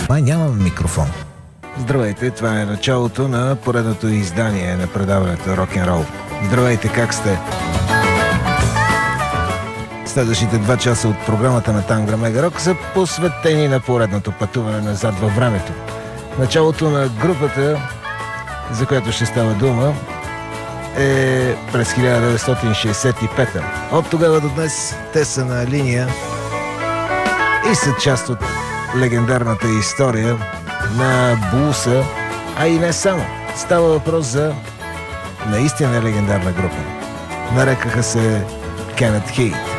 Май нямам микрофон. Здравейте, това е началото на поредното издание на предаването Рок-н-рол. Здравейте, как сте? Следващите 2 часа от програмата на Тангра Мега Рок са посветени на поредното пътуване назад във времето. Началото на групата, за която ще става дума, е през 1965. От тогава до днес те са на линия и са част от легендарната история на блуса, а и не само. Става въпрос за наистина легендарна група. Нарекаха се Kenneth Heat.